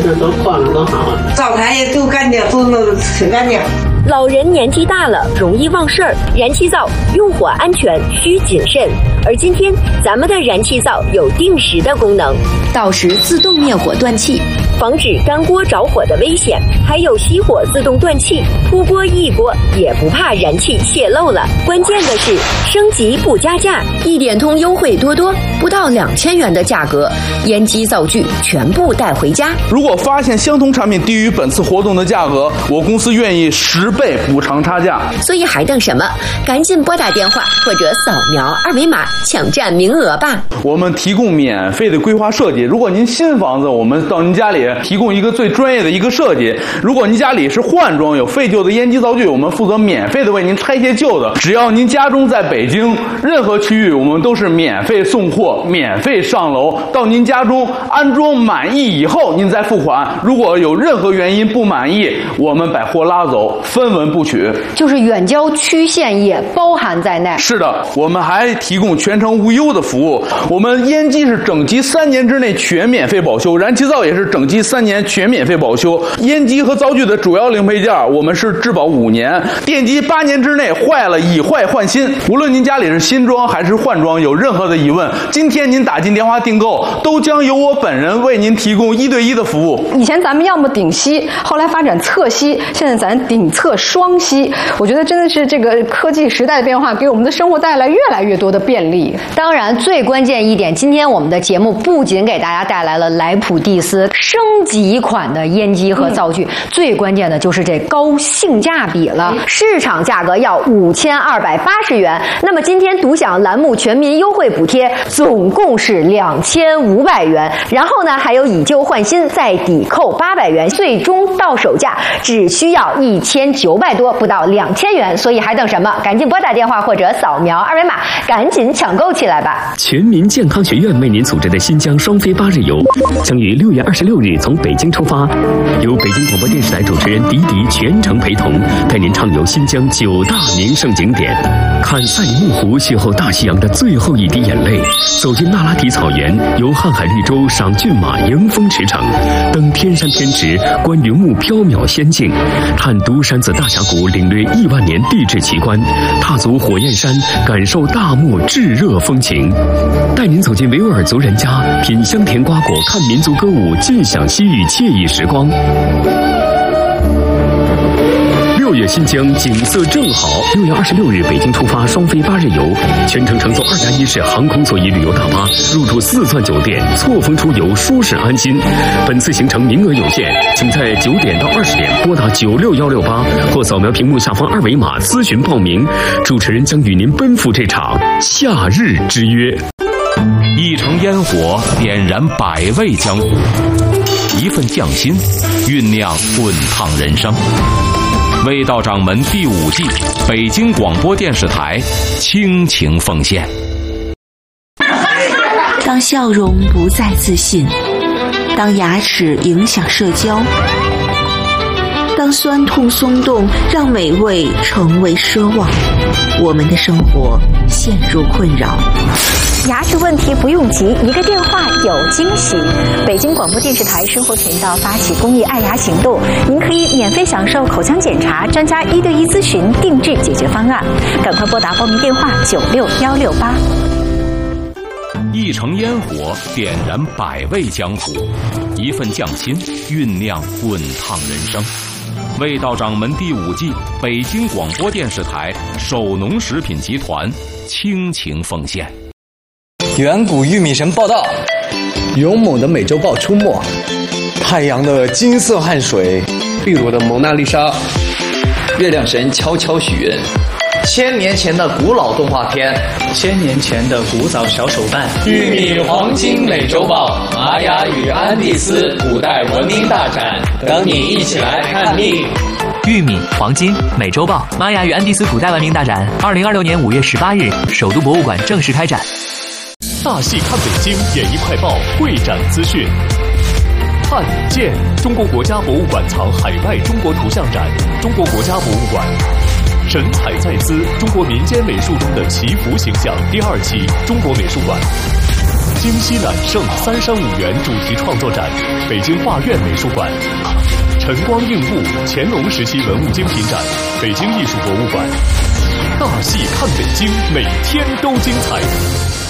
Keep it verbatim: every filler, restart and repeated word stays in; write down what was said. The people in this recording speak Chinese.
是多宽了多好啊！ 灶台也够干净，都能吃干净。 老人年纪大了，容易忘事儿，燃气灶用火安全需谨慎。而今天咱们的燃气灶有定时的功能， 到时自动灭火断气， 防止干锅着火的危险，还有熄火自动断气，扑锅一锅也不怕燃气泄漏了。关键的是升级不加价， 一点通优惠多多，不到两千元的价格，烟机灶具全部带回家。 如果发现相同产品低于本次活动的价格，我公司愿意十倍补偿差价。 所以还等什么？赶紧拨打电话或者扫描二维码抢占名额吧。 我们提供免费的规划设计，如果您新房子，我们到您家里提供一个最专业的一个设计；如果您家里是换装有废旧的烟机灶具，我们负责免费的为您拆卸旧的。只要您家中在北京任何区域，我们都是免费送货、免费上楼到您家中安装满意以后，您再付款。如果有任何原因不满意，我们把货拉走，分文不取。 就是远郊区县也包含在内。 是的，我们还提供全程无忧的服务。我们烟机是整机三年之内全免费保修，燃气灶也是整机三年全免费保修。烟机和灶具的主要零配件我们是质保五年，电机八年之内坏了以坏换新。无论您家里是新装还是换装，有任何的疑问，今天您打进电话订购，都将由我本人为您提供一对一的服务。 以前咱们要么顶吸，后来发展侧吸，现在咱顶侧双吸。我觉得真的是这个科技时代的变化，给我们的生活带来越来越多的便利。当然，最关键一点，今天我们的节目不仅给大家带来了莱普蒂斯升级款的烟机和灶具，嗯、最关键的就是这高性价比了。市场价格要五千二百八十元，那么今天独享栏目全民优惠补贴，总共是两千五百元。然后呢，还有以旧换新再抵扣八百元，最终到手价只需要一千九百多，不到两千元。所以还等什么？赶紧拨打电话或者扫描二维码，赶紧抢购起来吧！ 全民健康学院为您组织的新疆双飞八日游，将于六月二十六日从北京出发，由北京广播电视台主持人迪迪全程陪同，带您畅游新疆九大名胜景点，看赛里木湖邂逅大西洋的最后一滴眼泪，走进那拉提草原，游瀚海绿洲赏骏马迎风驰骋，登天山天池观云雾缥缈仙境，探独山子大峡谷领略亿万年地质奇观，踏足火焰山感受大漠炙热风情，带您走进维吾尔族人家，品香甜瓜果，看民族歌舞，尽享西域惬意时光。六月新疆景色正好，六月二十六日北京出发双飞八日游，全程乘坐二加一式航空座椅旅游大巴，入住四钻酒店，错峰出游，舒适安心。本次行程名额有限，请在九点到二十点拨打九六幺六八或扫描屏幕下方二维码咨询报名。主持人将与您奔赴这场夏日之约。 一城烟火点燃百味江湖，一份匠心酝酿滚烫人生。味道掌门第五季，北京广播电视台倾情奉献。 当笑容不再自信，当牙齿影响社交，当酸痛松动让美味成为奢望，我们的生活陷入困扰。 牙齿问题不用急，一个电话有惊喜。北京广播电视台生活频道发起公益爱牙行动，您可以免费享受口腔检查、专家一对一咨询、定制解决方案。赶快拨打报名电话九六幺六八。 一城烟火点燃百味江湖，一份匠心酝酿滚烫人生。味道掌门第五季，北京广播电视台首农食品集团倾情奉献。 远古玉米神报道，勇猛的美洲豹出没，太阳的金色汗水， 秘鲁的蒙娜丽莎， 月亮神悄悄许愿，千年前的古老动画片， 千年前的古早小手办， 玉米黄金美洲豹，玛雅与安第斯古代文明大展，等你一起来看命。 玉米、黄金、美洲豹，玛雅与安第斯古代文明大展，二零二六年五月十八日，首都博物馆正式开展。 大戏看北京演艺快报会展资讯。看见中国国家博物馆藏海外中国图像展，中国国家博物馆。神采在兹，中国民间美术中的祈福形象第二期，中国美术馆。 京西揽胜三山五园主题创作展，北京画院美术馆；晨光映雾乾隆时期文物精品展，北京艺术博物馆。大戏看北京，每天都精彩。